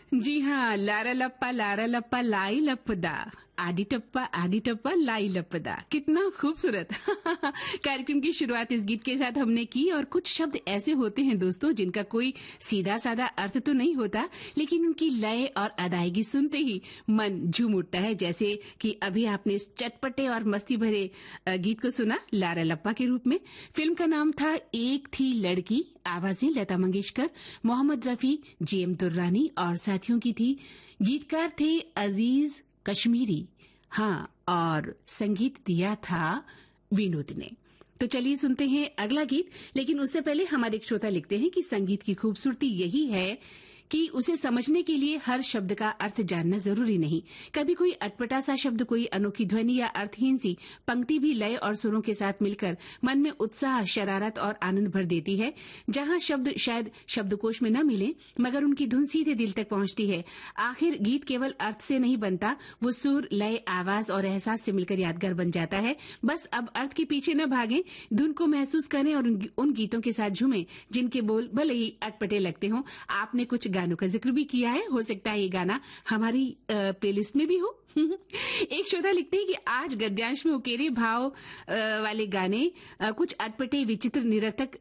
जी हाँ, लारा लप्पा लाई लपदा, आडी टप्पा लाई लपदा। कितना खूबसूरत। कार्यक्रम की शुरुआत इस गीत के साथ हमने की और कुछ शब्द ऐसे होते हैं दोस्तों जिनका कोई सीधा साधा अर्थ तो नहीं होता, लेकिन उनकी लय और अदायगी सुनते ही मन झूम उठता है। जैसे कि अभी आपने इस चटपटे और मस्ती भरे गीत को सुना लारा लप्पा के रूप में। फिल्म का नाम था एक थी लड़की, आवाजें लता मंगेशकर, मोहम्मद रफी, जीएम दुर्रानी और साथियों की थी। गीतकार थे अजीज कश्मीरी, हाँ, और संगीत दिया था विनोद ने। तो चलिए सुनते हैं अगला गीत, लेकिन उससे पहले हमारे एक श्रोता लिखते हैं कि संगीत की खूबसूरती यही है कि उसे समझने के लिए हर शब्द का अर्थ जानना जरूरी नहीं। कभी कोई अटपटा सा शब्द, कोई अनोखी ध्वनि या अर्थहीन सी पंक्ति भी लय और सुरों के साथ मिलकर मन में उत्साह, शरारत और आनंद भर देती है। जहां शब्द शायद शब्दकोश में न मिले, मगर उनकी धुन सीधे दिल तक पहुंचती है। आखिर गीत केवल अर्थ से नहीं बनता, वो सुर, लय, आवाज और एहसास से मिलकर यादगार बन जाता है। बस अब अर्थ के पीछे न भागें, धुन को महसूस करें और उन गीतों के साथ झूमें जिनके बोल भले ही अटपटे लगते हों। आपने कुछ गानों का जिक्र भी किया है, हो सकता है ये गाना हमारी प्लेलिस्ट में भी हो। एक श्रोता लिखते हैं कि आज गद्यांश में उकेरे भाव वाले गाने कुछ अटपटे, विचित्र, निरर्थक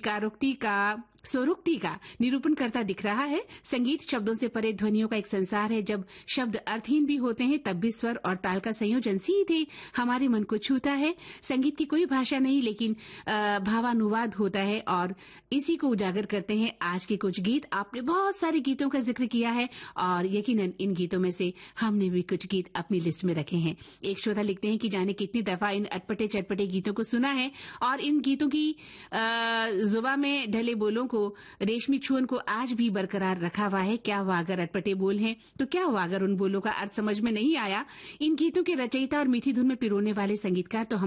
स्वरोक्ति का निरूपण करता दिख रहा है। संगीत शब्दों से परे ध्वनियों का एक संसार है। जब शब्द अर्थहीन भी होते हैं, तब भी स्वर और ताल का संयोजन सीधे हमारे मन को छूता है। संगीत की कोई भाषा नहीं, लेकिन भावानुवाद होता है और इसी को उजागर करते हैं आज के कुछ गीत। आपने बहुत सारे गीतों का जिक्र किया है और यकीनन इन गीतों में से हमने भी कुछ गीत अपनी लिस्ट में रखे हैं। एक श्रोता लिखते हैं कि जाने कितनी दफा इन अटपटे चटपटे गीतों को सुना है और इन गीतों की जुबा में ढले बोलों को, रेशमी छुअन को आज भी बरकरार रखा हुआ है। क्या हुआ अगर अटपटे बोल हैं, तो क्या हुआ अगर उन बोलों का अर्थ समझ में नहीं आया। इन गीतों के रचयिता और मीठी धुन में पिरोने वाले संगीतकार तो